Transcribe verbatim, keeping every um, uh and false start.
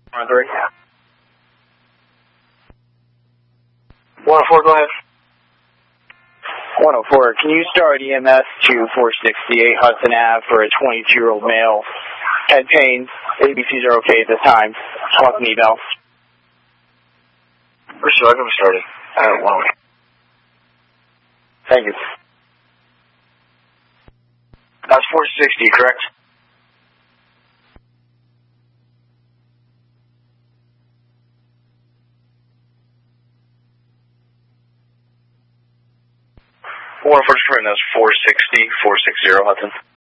one three. one oh four, go ahead. one oh four, can you start E M S to four sixty-eight Hudson Avenue for a twenty-two-year-old male? Head pain, A B Cs are okay at this time. Talk me, Bell. For sure, I'm starting. Uh, one. Thank you. That's four sixty, correct? one oh four, that's four sixty, four sixty, Hudson.